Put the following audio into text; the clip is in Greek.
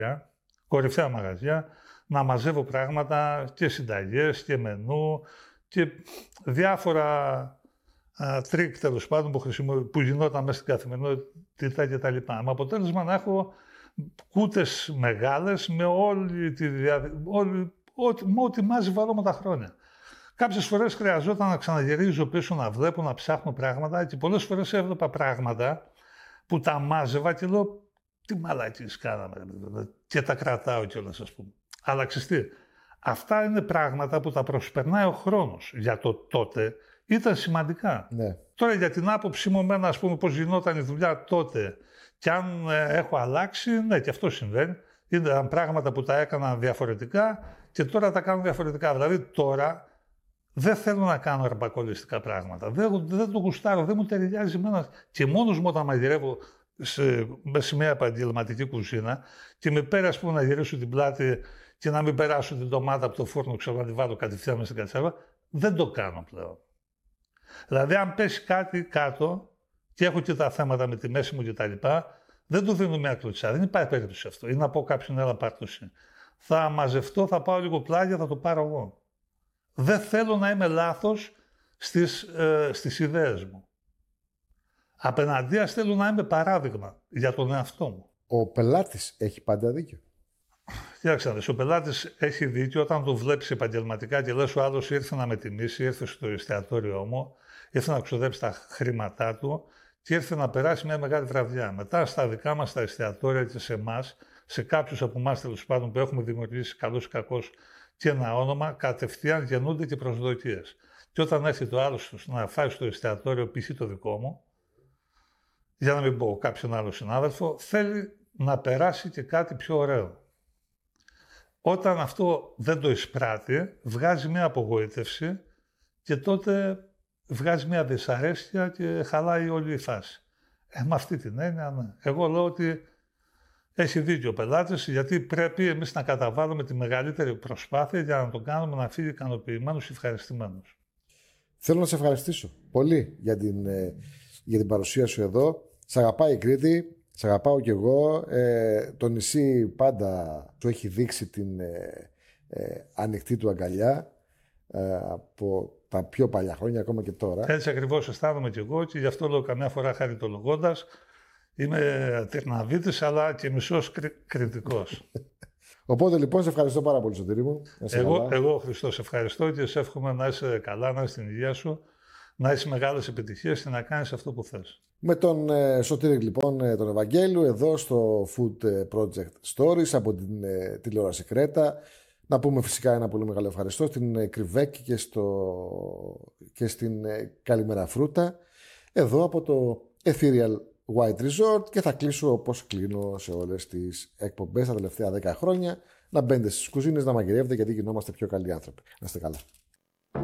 κορυφαία μαγαζιά, να μαζεύω πράγματα και συνταγές και μενού και διάφορα τρίκ τέλος πάντων που γινόταν μέσα στην καθημερινότητα κτλ. Με αποτέλεσμα να έχω κούτες μεγάλες με όλη τη ό,τι μάζει βάλω με τα χρόνια. Κάποιες φορές χρειαζόταν να ξαναγυρίζω πίσω, να βλέπω, να ψάχνω πράγματα και πολλές φορές έβλεπα πράγματα που τα μάζευα και λέω τι μαλακίες κάναμε και τα κρατάω κιόλας, ας πούμε. Αλλά ξέρεις τι, αυτά είναι πράγματα που τα προσπερνάει ο χρόνος. Για το τότε ήταν σημαντικά. Ναι. Τώρα για την άποψή μου, εμένα, ας πούμε, πώς γινόταν η δουλειά τότε και αν έχω αλλάξει, ναι, και αυτό συμβαίνει. Ήταν πράγματα που τα έκανα διαφορετικά και τώρα τα κάνω διαφορετικά. Δηλαδή τώρα δεν θέλω να κάνω αρπακολιστικά πράγματα. Δεν το γουστάρω, δεν μου ταιριάζει εμένα. Και μόνος μου όταν μαγειρεύω σε μια επαγγελματική κουζίνα και με πέρα, ας πούμε, να γυρίσω την πλάτη και να μην περάσω την ντομάτα από το φούρνο, ξέρω, να τη βάλω κατευθείαν μέσα στην κατσάβα, δεν το κάνω πλέον. Δηλαδή, αν πέσει κάτι κάτω και έχω και τα θέματα με τη μέση μου κτλ., δεν του δίνω μια κλωτσιά. Δεν υπάρχει περίπτωση αυτό. Ή να πω κάποιον, έλα πάρ' το εσύ. Θα μαζευτώ, θα πάω λίγο πλάγια, θα το πάρω εγώ. Δεν θέλω να είμαι λάθος στις ιδέες μου. Απέναντίας θέλω να είμαι παράδειγμα για τον εαυτό μου. Ο πελάτης έχει πάντα δίκιο. Κοιτάξτε, ο πελάτης έχει δίκιο όταν το βλέπεις επαγγελματικά και λες ο άλλος ήρθε να με τιμήσει, ήρθε στο εστιατόριό μου, ήρθε να ξοδέψει τα χρήματά του και ήρθε να περάσει μια μεγάλη βραδιά. Μετά στα δικά μας τα εστιατόρια και σε εμάς, σε κάποιους από εμάς τέλος πάντων που έχουμε δημιουργήσει καλώς ή κακώς και ένα όνομα, κατευθείαν γεννούνται και προσδοκίες. Και όταν έρθει το άλλο να φάει στο εστιατόριο, π.χ. το δικό μου, για να μην πω κάποιον άλλο συνάδελφο, θέλει να περάσει και κάτι πιο ωραίο. Όταν αυτό δεν το εισπράττει, βγάζει μια απογοήτευση και τότε βγάζει μια δυσαρέσκεια και χαλάει όλη η φάση. Με αυτή την έννοια, ναι. Εγώ λέω ότι έχει δίκιο ο πελάτης, γιατί πρέπει εμείς να καταβάλουμε τη μεγαλύτερη προσπάθεια για να τον κάνουμε να φύγει ικανοποιημένος και ευχαριστημένος. Θέλω να σε ευχαριστήσω πολύ για την παρουσία σου εδώ. Σ' αγαπάει η Κρήτη, σ' αγαπάω κι εγώ. Το νησί πάντα του έχει δείξει την ανοιχτή του αγκαλιά από τα πιο παλιά χρόνια, ακόμα και τώρα. Έτσι ακριβώς αισθάνομαι κι εγώ και γι' αυτό λέω καμιά φορά χαριτολογώντας. Είμαι Τερναβίτης, αλλά και μισός κριτικός. Οπότε λοιπόν, σε ευχαριστώ πάρα πολύ, Σωτήρη μου. Εγώ, Χριστό, σε ευχαριστώ και σε εύχομαι να είσαι καλά, να είσαι στην υγεία σου, να είσαι μεγάλες επιτυχίες και να κάνεις αυτό που θες. Με τον Σωτήρη, λοιπόν, τον Ευαγγέλου, εδώ στο Food Project Stories από την τηλεόραση Κρέτα. Να πούμε φυσικά ένα πολύ μεγάλο ευχαριστώ στην Κρυβέκη και στην Καλημέρα Φρούτα, εδώ από το Ethereal White Resort, και θα κλείσω όπως κλείνω σε όλες τις εκπομπές τα τελευταία 10 χρόνια. Να μπαίνετε στις κουζίνες, να μαγειρεύετε, γιατί γινόμαστε πιο καλοί άνθρωποι. Να είστε καλά.